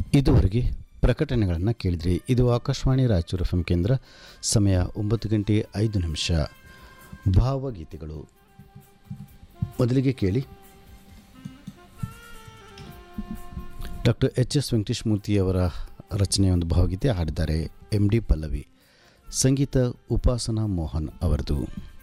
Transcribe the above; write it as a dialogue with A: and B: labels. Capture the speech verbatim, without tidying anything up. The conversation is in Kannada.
A: ಇದುವರೆಗೆ ಪ್ರಕಟಣೆಗಳನ್ನು ಕೇಳಿದ್ರಿ. ಇದು ಆಕಾಶವಾಣಿ ರಾಯಚೂರು ಎಫ್ ಎಂ ಕೇಂದ್ರ. ಸಮಯ ಒಂಬತ್ತು ಗಂಟೆ ಐದು ನಿಮಿಷ. ಭಾವಗೀತೆಗಳು. ಮೊದಲಿಗೆ ಕೇಳಿ ಡಾಕ್ಟರ್ ಎಚ್ ಎಸ್ ವೆಂಕಟೇಶ್ ಮೂರ್ತಿಯವರ ರಚನೆಯ ಒಂದು ಭಾವಗೀತೆ ಹಾಡಿದ್ದಾರೆ ಎಂ ಡಿ ಪಲ್ಲವಿ. ಸಂಗೀತ ಉಪಾಸನಾ ಮೋಹನ್ ಅವರದು.